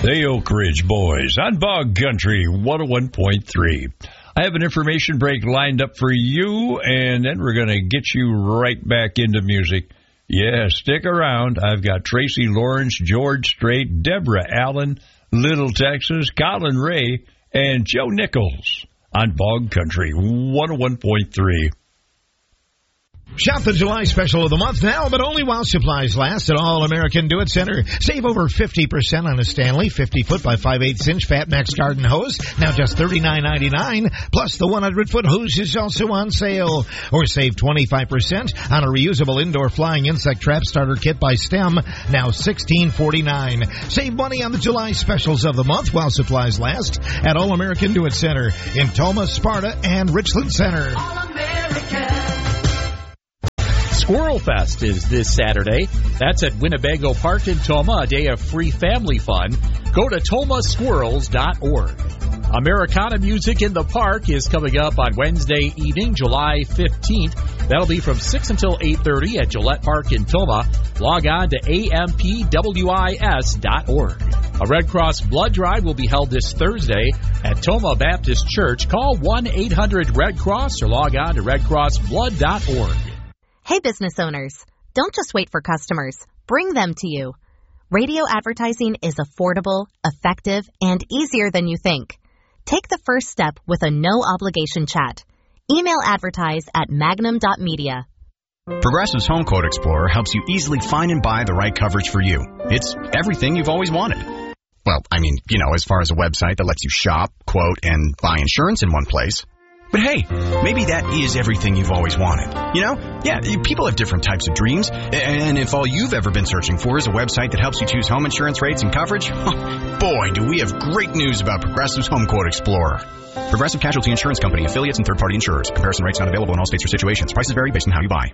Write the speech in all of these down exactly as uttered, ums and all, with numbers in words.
The Oak Ridge Boys on Bog Country one oh one point three. I have an information break lined up for you, and then we're going to get you right back into music. Yeah, stick around. I've got Tracy Lawrence, George Strait, Deborah Allen, Little Texas, Colin Ray, and Joe Nichols on Bog Country one oh one point three. Shop the July special of the month now, but only while supplies last at All American Do It Center. Save over fifty percent on a Stanley fifty foot by five eighths inch Fat Max garden hose, now just thirty-nine ninety-nine. Plus the one hundred foot hose is also on sale. Or save twenty-five percent on a reusable indoor flying insect trap starter kit by STEM, now sixteen forty-nine. Save money on the July specials of the month while supplies last at All American Do It Center in Toma, Sparta, and Richland Center. All American. Squirrel Fest is this Saturday. That's at Winnebago Park in Toma, a day of free family fun. Go to toma squirrels dot org. Americana Music in the Park is coming up on Wednesday evening, July fifteenth. That'll be from six until eight thirty at Gillette Park in Toma. Log on to A M P W I S dot org. A Red Cross blood drive will be held this Thursday at Toma Baptist Church. Call one eight hundred red cross or log on to red cross blood dot org. Hey, business owners, don't just wait for customers. Bring them to you. Radio advertising is affordable, effective, and easier than you think. Take the first step with a no-obligation chat. Email advertise at magnum dot media. Progressive's Home Quote Explorer helps you easily find and buy the right coverage for you. It's everything you've always wanted. Well, I mean, you know, as far as a website that lets you shop, quote, and buy insurance in one place. But hey, maybe that is everything you've always wanted. You know? Yeah, people have different types of dreams. And if all you've ever been searching for is a website that helps you choose home insurance rates and coverage, boy, do we have great news about Progressive's Home Quote Explorer. Progressive Casualty Insurance Company, affiliates, and third-party insurers. Comparison rates not available in all states or situations. Prices vary based on how you buy.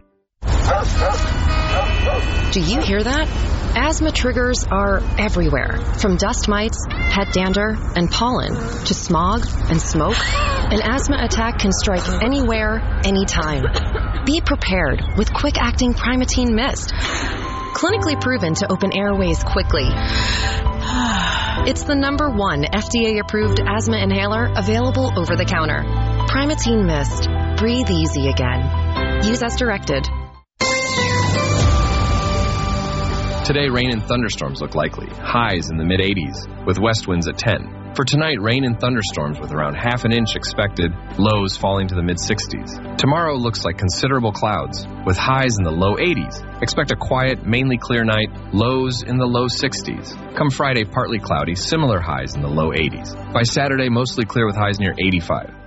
Do you hear that? Asthma triggers are everywhere, from dust mites, pet dander, and pollen, to smog and smoke. An asthma attack can strike anywhere, anytime. Be prepared with quick-acting Primatene Mist. Clinically proven to open airways quickly. It's the number one F D A-approved asthma inhaler available over the counter. Primatene Mist. Breathe easy again. Use as directed. Today, rain and thunderstorms look likely. Highs in the mid eighties, with west winds at ten. For tonight, rain and thunderstorms with around half an inch expected, lows falling to the mid sixties. Tomorrow looks like considerable clouds, with highs in the low eighties. Expect a quiet, mainly clear night, lows in the low sixties. Come Friday, partly cloudy, similar highs in the low eighties. By Saturday, mostly clear with highs near eighty-five.